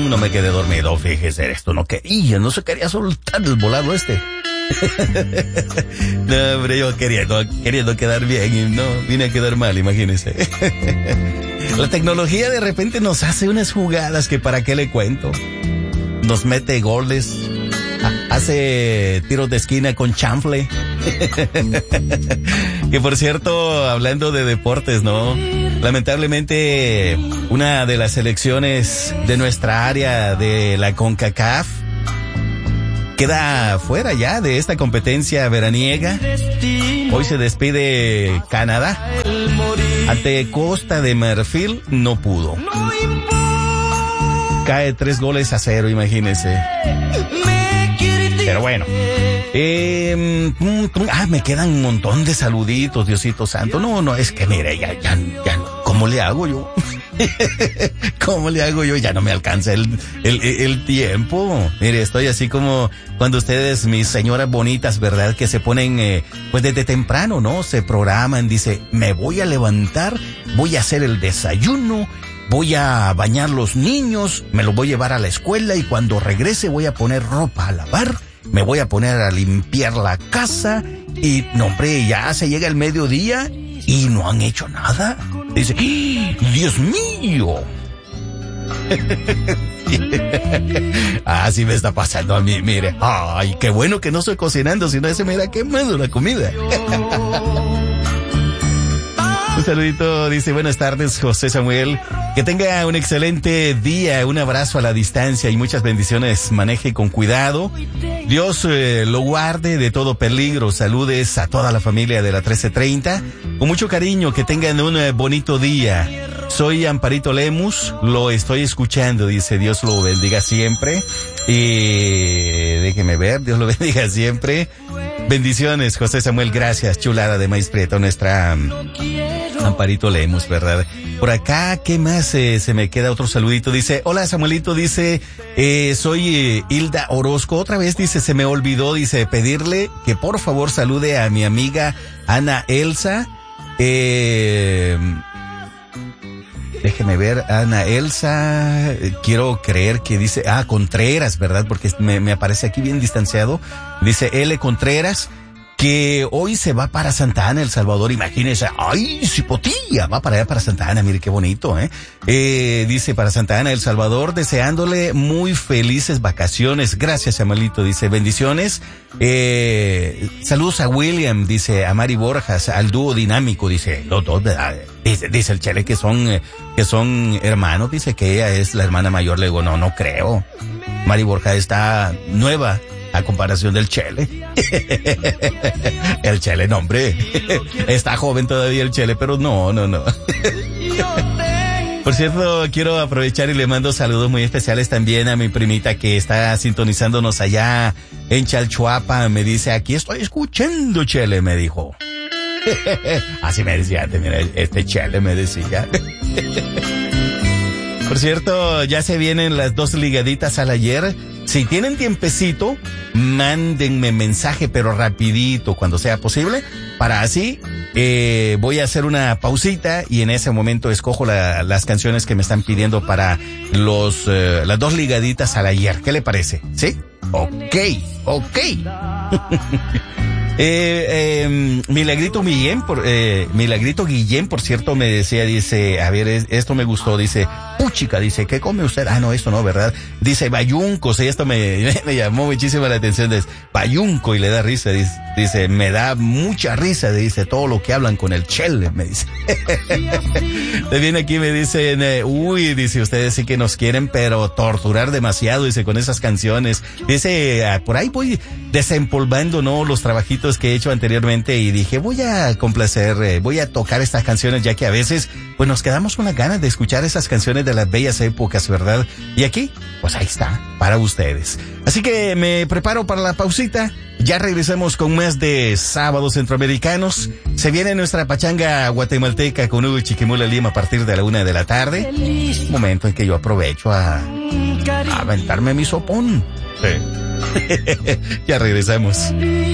No me quedé dormido, fíjese, esto no se quería soltar el volado este. No, hombre, yo queriendo quedar bien y no, vine a quedar mal, imagínese. La tecnología de repente nos hace unas jugadas que para qué le cuento. Nos mete goles, hace tiros de esquina con chanfle. Que por cierto, hablando de deportes, ¿no? Lamentablemente, una de las selecciones de nuestra área de la CONCACAF queda fuera ya de esta competencia veraniega. Hoy se despide Canadá. Ante Costa de Marfil no pudo. Cae 3-0, imagínense. Pero bueno. Me quedan un montón de saluditos, Diosito Santo. No, es que mire, ya, ¿cómo le hago yo? ¿Cómo le hago yo? Ya no me alcanza el tiempo. Mire, estoy así como cuando ustedes, mis señoras bonitas, ¿verdad? Que se ponen, pues desde temprano, ¿no? Se programan, dice, me voy a levantar, voy a hacer el desayuno, voy a bañar los niños, me los voy a llevar a la escuela y cuando regrese voy a poner ropa a lavar, me voy a poner a limpiar la casa y, no hombre, ya se llega el mediodía y no han hecho nada. Dice, ¡Dios mío! Así me está pasando a mí, mire. Ay, qué bueno que no estoy cocinando, sino se me irá quemando la comida. Un saludito, dice, buenas tardes, José Samuel. Que tenga un excelente día, un abrazo a la distancia y muchas bendiciones. Maneje con cuidado. Dios lo guarde de todo peligro. Saludes a toda la familia de la 1330. Con mucho cariño, que tengan un bonito día. Soy Amparito Lemus, lo estoy escuchando, dice, Dios lo bendiga siempre. Y déjeme ver, Dios lo bendiga siempre. Bendiciones, José Samuel, gracias, chulada de maíz prieto, nuestra Amparito Lemus, ¿verdad? Por acá, ¿qué más? Se me queda otro saludito, dice, hola Samuelito, dice, soy Hilda Orozco, otra vez dice, se me olvidó, dice, pedirle que por favor salude a mi amiga Ana Elsa, déjeme ver, Ana Elsa, quiero creer que dice, Contreras, ¿verdad? Porque me aparece aquí bien distanciado. Dice L. Contreras, que hoy se va para Santa Ana, El Salvador, imagínense. ¡Ay, cipotilla! Va para allá, para Santa Ana, mire qué bonito, dice, para Santa Ana, El Salvador, deseándole muy felices vacaciones. Gracias, Samuelito, dice, bendiciones. Saludos a William, dice, a Mari Borjas, al dúo dinámico, dice, los dos, dice el Chele que son hermanos, dice que ella es la hermana mayor. Le digo, no creo. Mari Borjas está nueva a comparación del Chele. El Chele, no, hombre. Está joven todavía el Chele, pero no. Por cierto, quiero aprovechar y le mando saludos muy especiales también a mi primita que está sintonizándonos allá en Chalchuapa. Me dice, aquí estoy escuchando, Chele, me dijo. Así me decía antes, mira, este Chele me decía. Por cierto, ya se vienen las 2 ligaditas al ayer. Si tienen tiempecito, mándenme mensaje, pero rapidito, cuando sea posible, para así, voy a hacer una pausita y en ese momento escojo las canciones que me están pidiendo para las 2 ligaditas al ayer. ¿Qué le parece? ¿Sí? Ok. Milagrito Guillén, por cierto, me decía, dice, a ver, esto me gustó, dice, puchica, dice, ¿qué come usted? No, esto no, ¿verdad? Dice, bayuncos, y esto me llamó muchísimo la atención, dice, bayunco, y le da risa, dice, me da mucha risa, dice, todo lo que hablan con el Chele, me dice. Le viene aquí, me dicen, dice, ustedes sí que nos quieren, pero torturar demasiado, dice, con esas canciones. Dice, por ahí voy desempolvando, ¿no? Los trabajitos que he hecho anteriormente y dije, voy a complacer, voy a tocar estas canciones, ya que a veces, pues nos quedamos con las ganas de escuchar esas canciones de las bellas épocas, ¿verdad? Y aquí, pues ahí está, para ustedes. Así que me preparo para la pausita. Ya regresamos con más de Sábados Centroamericanos. Se viene nuestra pachanga guatemalteca con Hugo Chiquimula Lima a partir de la 1 de la tarde. Momento en que yo aprovecho a aventarme mi sopón. Sí. Ya regresamos.